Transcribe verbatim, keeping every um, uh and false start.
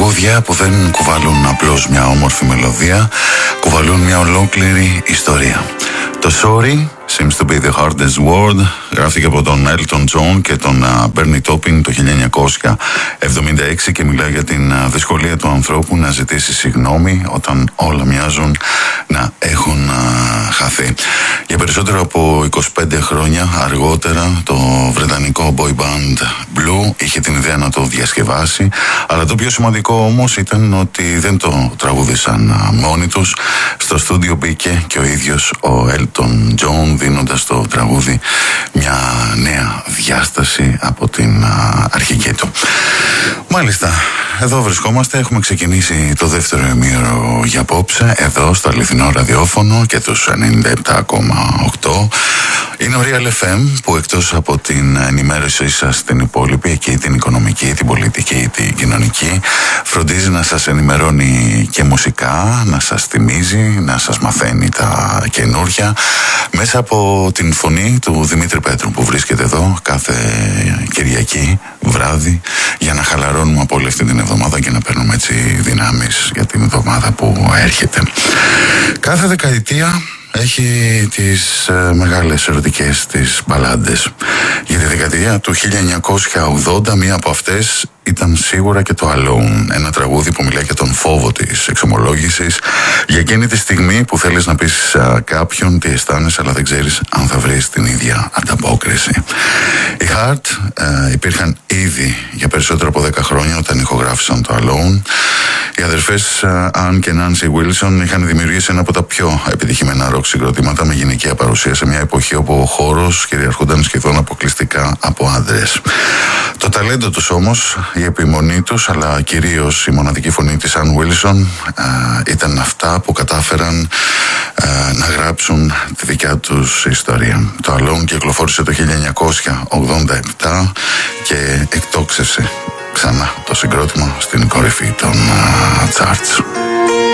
τραγούδια που δεν κουβαλούν απλώς μια όμορφη μελωδία, κουβαλούν μια ολόκληρη ιστορία. Το Sorry seems to be the hardest word γράφτηκε από τον Elton John και τον uh, Bernie Taupin το χίλια εννιακόσια εβδομήντα έξι και μιλάει για την uh, δυσκολία του ανθρώπου να ζητήσει συγγνώμη όταν όλα μοιάζουν να έχουν uh, χαθεί. Για περισσότερο από είκοσι πέντε χρόνια αργότερα το βρετανικό boy band Blue είχε την ιδέα να το διασκευάσει, αλλά το πιο σημαντικό όμως ήταν ότι δεν το τραγούδισαν uh, μόνοι τους. Στο στούντιο μπήκε και ο ίδιος ο Elton John, δίνοντας το τραγούδι μια νέα διάσταση από την α, αρχική του. Μάλιστα, εδώ βρισκόμαστε, έχουμε ξεκινήσει το δεύτερο ημίωρο για απόψε, εδώ στο αληθινό ραδιόφωνο και τους ενενήντα επτά κόμμα οκτώ. Είναι ο Real εφ εμ που εκτός από την ενημέρωσή σας την υπόλοιπη, εκεί την οικονομική, την πολιτική, την κοινωνική, φροντίζει να σας ενημερώνει και μουσικά, να σας θυμίζει, να σας μαθαίνει τα καινούρια μέσα από την φωνή του Δημήτρη Πέτρου που βρίσκεται εδώ κάθε Κυριακή βράδυ για να χαλαρώνουμε από όλη αυτή την εβδομάδα και να παίρνουμε έτσι δυνάμεις για την εβδομάδα που έρχεται. Κάθε δεκαετία έχει τις ε, μεγάλες ερωτικές της μπαλάντες. Για τη δεκαετία του χίλια εννιακόσια ογδόντα μία από αυτές ήταν σίγουρα και το Alone, ένα τραγούδι που μιλάει για τον φόβο της εξομολόγησης, για εκείνη τη στιγμή που θέλεις να πεις α, κάποιον τι αισθάνεσαι αλλά δεν ξέρεις αν θα βρεις την ίδια ανταπόκριση. Οι Heart ε, υπήρχαν ήδη για περισσότερο από δέκα χρόνια όταν ηχογράφησαν το Alone. Οι αδερφές Ann και Nancy Wilson είχαν δημιουργήσει ένα από τα πιο επιτυχημένα ροκ συγκροτήματα με γυναικεία παρουσία σε μια εποχή όπου ο χώρος κυριαρχούνταν σχεδόν αποκλειστικά από άντρες. Το ταλέντο τους όμως, η επιμονή τους, αλλά κυρίως η μοναδική φωνή της Ann Wilson ε, ήταν αυτά που κατάφεραν ε, να γράψουν τη δικιά τους ιστορία. Το Alone κυκλοφόρησε το χίλια εννιακόσια ογδόντα επτά και εκτόξευσε ξανά το συγκρότημα στην κορυφή των uh, charts.